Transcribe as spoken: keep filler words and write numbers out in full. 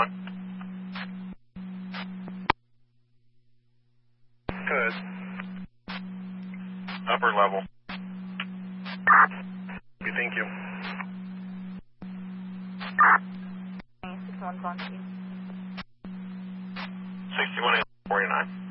on? Good. Upper level. Thank you. six one one two. sixty-one forty-nine.